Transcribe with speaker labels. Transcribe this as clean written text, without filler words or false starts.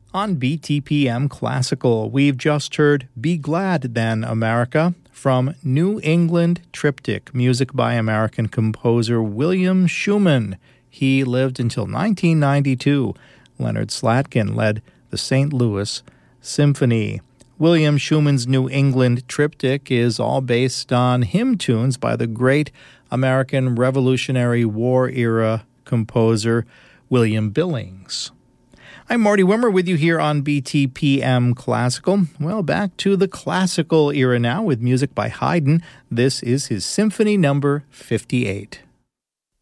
Speaker 1: On BTPM Classical, we've just heard Be Glad Then, America from New England Triptych, music by American composer William Schumann. He lived until 1992. Leonard Slatkin led the St. Louis Symphony. William Schumann's New England Triptych is all based on hymn tunes by the great American Revolutionary War-era composer William Billings. I'm Marty Wimmer with you here on BTPM Classical. Well, back to the classical era now with music by Haydn. This is his Symphony Number 58.